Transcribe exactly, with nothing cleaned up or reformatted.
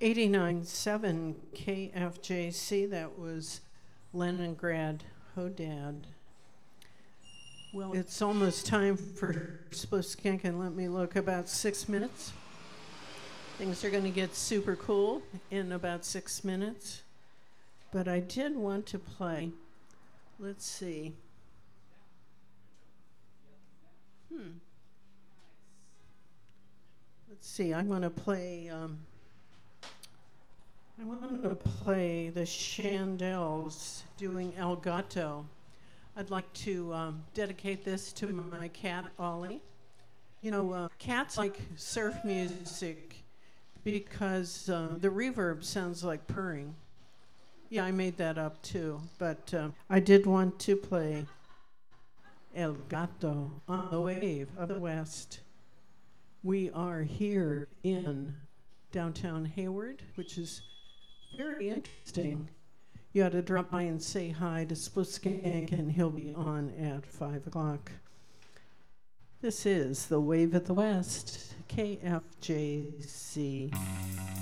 eighty-nine point seven K F J C, that was Leningrad Hodad. Well, it's almost time for Split-Skankin'. Let me look, about six minutes. Things are going to get super cool in about six minutes. But I did want to play, let's see. Hmm. Let's see, I'm going to play, um, I want to play the Shandels doing El Gato. I'd like to um, dedicate this to my cat, Ollie. You know, uh, cats like surf music because uh, the reverb sounds like purring. Yeah, I made that up too, but uh, I did want to play El Gato on the Wave of the West. We are here in downtown Hayward, which is very interesting. You ought to drop by and say hi to Split-Skankin', and he'll be on at five o'clock. This is the Wave of the West, K F J C.